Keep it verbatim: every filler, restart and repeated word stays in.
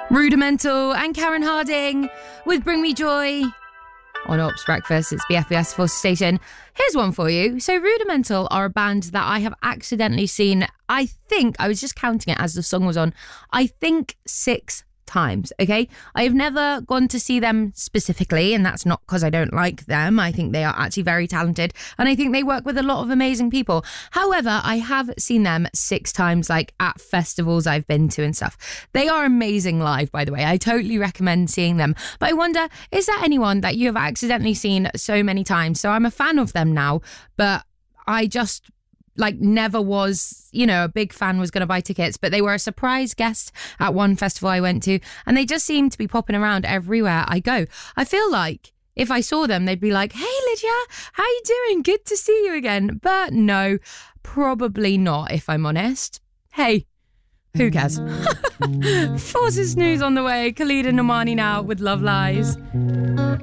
Rudimental and Karen Harding with Bring Me Joy on Ops Breakfast. It's B F B S Force Station. Here's one for you. So Rudimental are a band that I have accidentally seen, I think, I was just counting it as the song was on, I think six times, okay? I have never gone to see them specifically, and that's not because I don't like them. I think they are actually very talented, and I think they work with a lot of amazing people. However, I have seen them six times, like at festivals I've been to and stuff. They are amazing live, by the way. I totally recommend seeing them. But I wonder, is there anyone that you have accidentally seen so many times? So I'm a fan of them now, but I just... like never was, you know, a big fan, was going to buy tickets, but they were a surprise guest at one festival I went to, and they just seem to be popping around everywhere I go. I feel like if I saw them, they'd be like, hey Lydia, how you doing? Good to see you again. But no, probably not, if I'm honest. Hey, who cares? Forces News on the way. Khalid and Normani now with Love Lies.